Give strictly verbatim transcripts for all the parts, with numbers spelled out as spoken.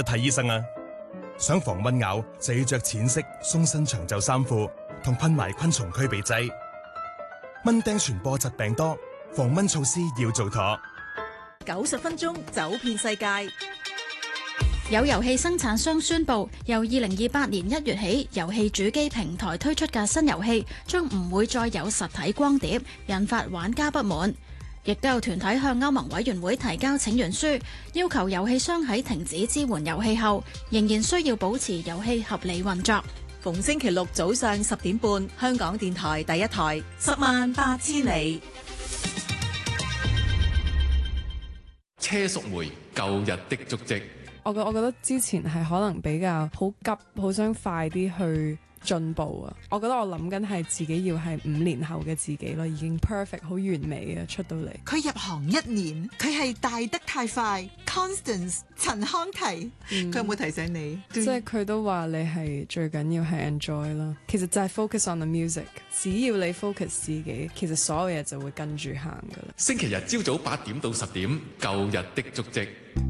睇醫生啊！想防蚊咬就要着淺色鬆身長袖衫褲，同噴埋昆蟲驅避劑。蚊叮傳播疾病多，防蚊措施要做妥。 九十分鐘走遍世界。 有遊戲生產商宣布，由二零二八年一月起，遊戲主機平台推出嘅新遊戲將唔會再有實體光碟，引發玩家不滿。亦都有團體向歐盟委員會提交請願書，要求遊戲商喺停止支援遊戲後，仍然需要保持遊戲合理運作。 逢星期六早上十點半，香港電台第一台，十萬八千里。 車淑梅舊日的足跡。 我覺我覺得之前係可能比較好急，好想快啲去進步啊！我覺得我諗緊係自己要係五年後嘅自己咯，已經 perfect 好完美啊出到嚟。 佢入行一年，佢係大得太快。Constance 陳康提，佢、嗯、有冇提醒你？ 即係佢都話你係最緊要係 enjoy 啦。其實就係 focus on the music， 只要你 focus 自己，其實所有嘢就會跟住行噶啦。 星期日朝早八點到十點，舊日的足跡。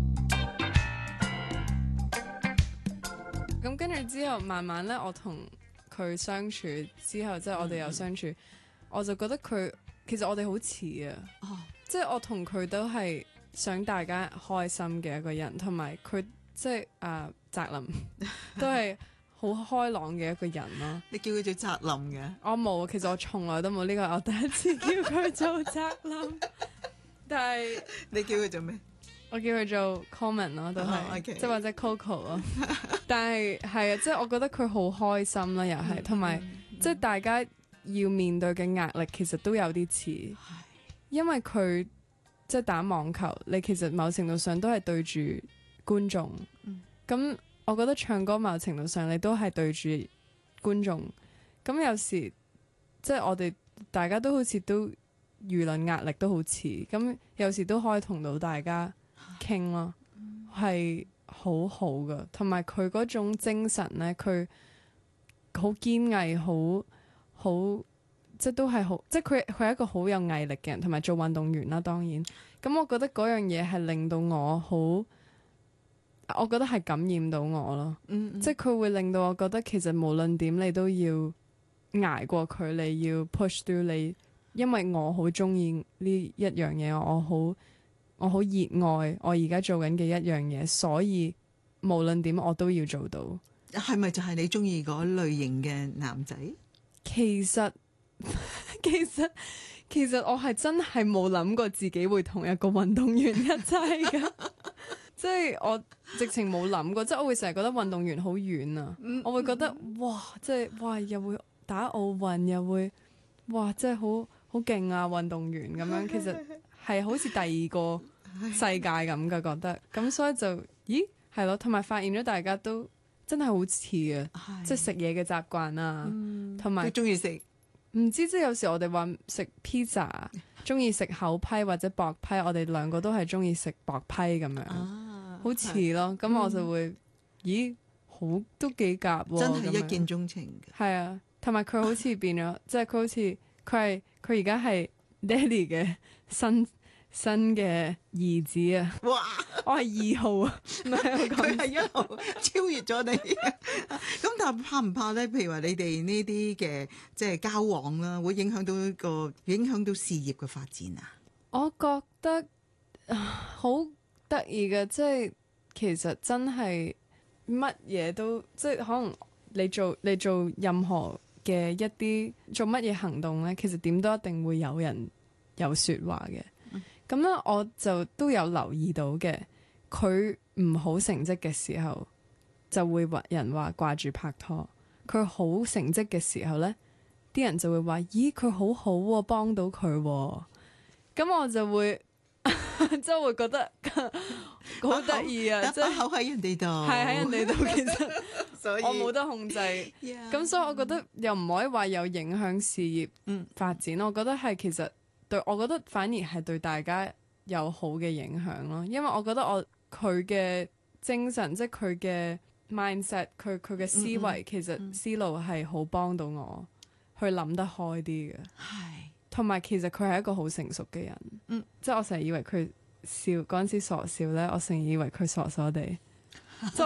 咁跟住之後，慢慢咧，我同佢相處之後，即係我哋又相處，嗯、我就覺得佢其實我哋好似啊，哦、即係我同佢都係想大家開心嘅一個人，同埋佢即係啊澤林都係好開朗嘅一個人咯。 你叫佢做澤林嘅？我冇，其實我從來都冇呢、呢個，我第一次叫佢做澤林。但係你叫佢做咩？ 我叫佢做 Coleman 咯，都係、oh, okay. 即係或者 Coco 咯。但係係啊，即係我覺得佢好開心啦，又係同埋即係大家要面對嘅壓力其實都有啲似，因為佢即係打網球，你其實某程度上都係對住觀眾。咁、嗯、我覺得唱歌某程度上你都係對住觀眾。咁有時即係我哋大家都好似都輿論壓力都好似，咁有時都可以同到大家傾咯，係好好噶，同埋佢嗰種精神咧，佢好堅毅，好好即係都係好，即係佢佢係一個好有毅力嘅人，同埋做運動員啦，當然。咁我覺得嗰樣嘢係令到我好，我覺得係感染到我咯。嗯嗯，即係佢會令到我覺得其實無論點你都要捱過佢，你要 push through 你，因為我好中意呢一樣嘢，我好。我好熱愛我而家做緊嘅一樣嘢，所以無論點我都要做到。 係咪就係你中意嗰類型嘅男仔？ 其實其實其實我係真係冇諗過自己會同一個運動員一齊㗎。即係我直情冇諗過，即係我會成日覺得運動員好遠啊。嗯、我會覺得哇，即係哇又會打奧運，又會哇，即係好好勁啊運動員咁樣。其實係好似第二個世界咁嘅覺得，咁所以就咦係咯，同埋發現咗大家都真係好似啊，即係食嘢嘅習慣啊，同埋中意食唔知即係有時我哋話食 pizza， 中意食厚批或者薄批，我哋兩個都係中意食薄批咁樣，啊、好似咯，咁我就會、嗯、咦好都幾夾喎， 真係一見鍾情嘅， 係啊，同埋佢好似變咗，即係佢好似佢係佢而家係爹哋嘅新。新嘅兒子啊！哇，我係二號啊，唔係佢係一號，超越咗你。咁但係怕唔怕咧？譬如話你哋呢啲嘅即係交往啦，會影響到一個影響到事業嘅發展啊？ 我覺得好得意嘅，即係其實真係乜嘢都即係可能你做你做任何嘅一啲做乜嘢行動咧，其實點都一定會有人有説話嘅。咁咧，我就都有留意到嘅，佢唔好成績嘅時候，就會話人話掛住拍拖；佢好成績嘅時候咧，啲人就會話：咦，佢好好喎，幫到佢喎。咁我就會即係會覺得好得意啊！即係口喺人哋度， 係喺人哋度，其實所以我冇得控制。咁 Yeah. 所以我覺得又唔可以話有影響事業發展。嗯、我覺得係其實。對，我覺得反而係對大家有好嘅影響咯，因為我覺得我佢嘅精神，即係佢嘅 mindset，佢佢嘅思維，嗯嗯其實思路係好幫到我去諗得開啲嘅。係，同埋其實佢係一個好成熟嘅人。嗯，即係我成日以為佢笑嗰陣時傻笑咧，我成日以為佢傻傻地。